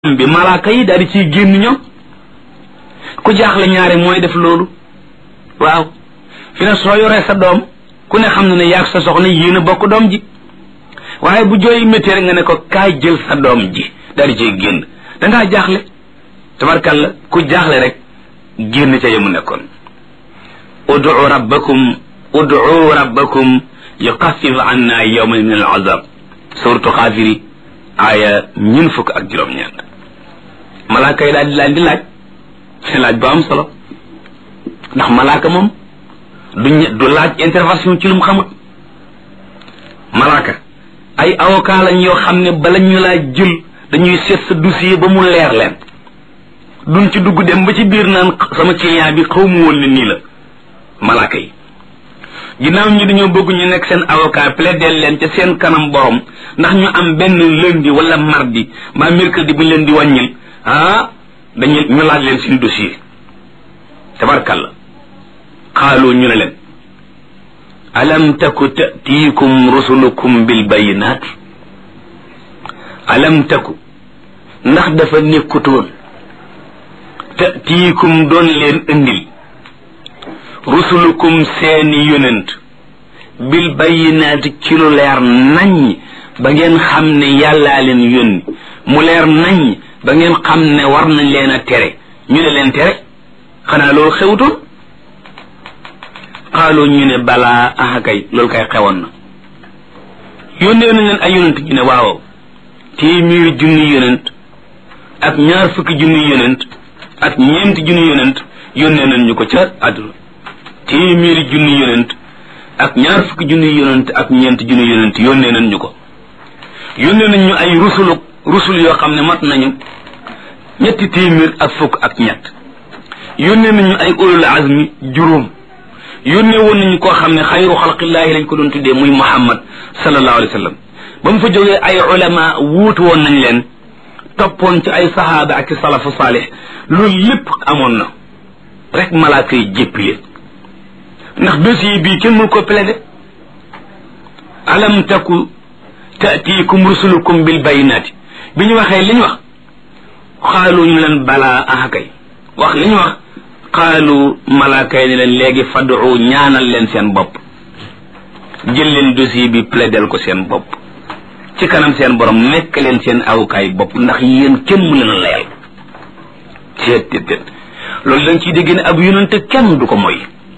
bi malaaka yi daal di ciy génn ñoom ku jaaxle ñaare mooy def loolu waaw fi ne soo yoree sa doom ku ne xam na ne yaag sa soxna yéen a bokk doom ji waaye bu jooy métti rek nga ne ko kaay jël sa doom ji daal di ciy génn dangaa jaaxle tabarkalla ku jaaxle rek génn ca yemu nekkoon ud'u rabbakum yuxaffif anna yawman min al azab suratu xaafiri aaya ñun fukk ak juróom-ñeent malaaka yi daal di laaj laaj bu am solo ndax malaaka moom du laaj intervention ci lu mu xamut malaaka ay avocat lañ yoo xam ne bala ñu laa jël dañuy seet sa dossier ba mu leer leen duñ ci dugg dem ba ci biir naan sama client bi xaw mu woon ne nii la malaaka yi ginnaaw ñi dañoo bëgg ñu nekk seen avocat plaider leen ca seen kanam borom ndax ñu am benn lundi wala mardi mbaa mercredi bu ñu leen di wàññil ñu laaj leen seen dossier tabarkalla xaaloo ñu ne leen alam taku ta'tiikum rusulukum bil bayinaat alam taku ndax dafa nekkutoon ta'tiikum doon leen indil rusulukum seeni yonent bil bayinaati ci lu leer naññ ba ngeen xam ne yàllaa leen yónni mu leer naññ ba ngeen xam ne war nañ leen a tere ñu ne leen tere xanaa loolu xewutoon xaaloo ñu ne balaa kay loolu kay xewoon na yónnee nañ leen ay yonent ñu ne waaw téeméeri junni yonent ak ñaar fukki junni yonent ak ñeenti junni yonent yónnee nañ ñu ko ca àdduna téeméeri junni yonent ak ñaar fukki junni yonent ak ñeenti junni yonent yónnee nañ ñu ko yónnee nañ ñu ay rusul yoo xam ne mat nañu ñetti téeméer ak fukk ak ñett yónnee nañ ñu ay ulul azmi juróom yónnee woon nañu koo xam ne xayru xalqillaahi lañ ko doon tuddee muy muhammad sallallahu alayhi wa sallam ba mu fa jógee ay ulama wuutu woon nañ leen toppoon ci ay sahaaba ak salafu saalih loolu lépp amoon na rek malaaka yi jéppi leen ndax dossier bii kenn mënu ko plaider alam taku ta'tiikum rusulukum bil bayinaati bi ñu waxee li ñu wax xaalu ñu leen balaa kay wax li ñu wax xaalu malaaka yi ne leen léegi fadu ñaanal leen seen bopp jël leen dossier bi plaidel ko seen bopp ci kanam seen borom nekk leen seen awukaay bopp ndax yéen kenn mu leen a layal teet loolu dañ ciy dégg ne ab yonent kenn du ko moy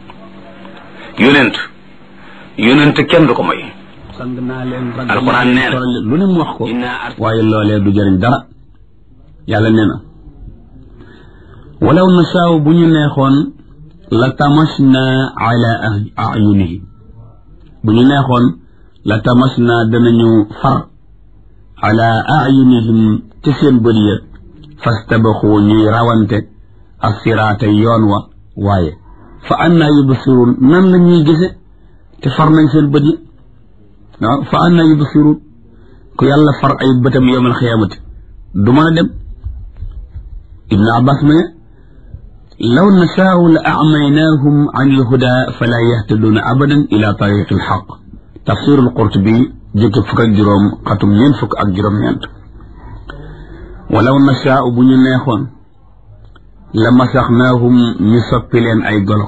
yonent kenn du ko moy sang naa leen alxuraan nee na lu ne mu wax ko waaye loolee du jëriñ dara yàlla nee na walaw nasaaw bu ñu neexoon la tamasna ala ayunihim bu ñu neexoon la tamasna danañu far ala ayunihim ci seen bët ya fastabaxu ñuy rawante assiraata yoon wa waaye fa anna yubsirun nan la ñuy gise te far nañ seen bët yi waaw fa anna yubsirun ku yàlla far ay bëtam yawmal xiyaamati du mën a dem ibnu abbas ma ne law nashaau la acmaynaahum an ilhuda fala yahtaduuna abadan ila tariqi ilxaq tafsir alqurtubi jukki fukk ak juróom xatum ñeent fukk ak juróom-ñeent walaw nashaau bu ñu neexoon la masaxnaahum ñu soppi leen ay golo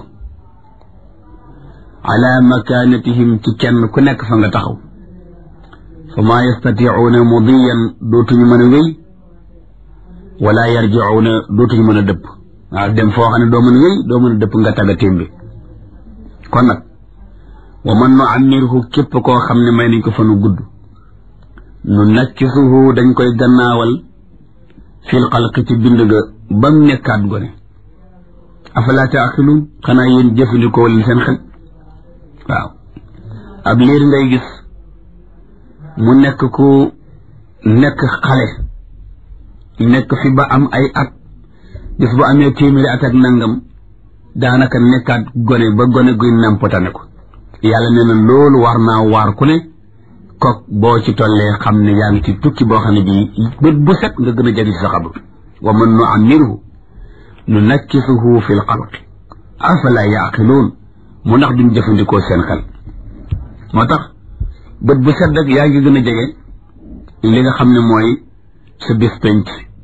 ala makaanatihim ci kenn ku nekk fa nga taxaw fa maa yastatiicuuna mudiyan dootuñu mën a wéy wala yarjicuuna dootuñu mën a dëpp waaw dem foo xam ne doo mën a wéy doo mën a dëpp nga tagga témbi kon nag wa man nu ammirhu képp koo xam ne may nañ ko fa nu gudd nu nakkisuhu dañ koy gannaawal fil xalqi ci bind ga ba mu nekkaat gone afalaa taaqiluun xanaa yéen jëfandikoo leen seen xel waaw ab liir ngay gis mu nekk ku nekk xale nekk fi ba am ay at gis bu amee téeméeri at ak nangam daanaka nekkaat gone ba gone guy nampatane ko yàlla nee na loolu war naa waar ku ne kook boo ci tollee xam ne yaa ngi ci tukki boo xam ne bii bët bu set nga gën a jagi ci sa xabru wa man nu ammirhu nu nakkisuhu fi l xalqi afala yaqiluun mu ndax duñ jëfandikoo seen xel moo tax bët bu set rek yaa ngi gën a jege li nga xam ne mooy sa bis penc